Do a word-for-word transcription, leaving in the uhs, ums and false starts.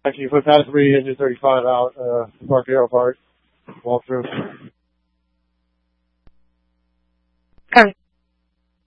Actually, you put that three engine thirty-five out, uh, Park Aero Park, walk through.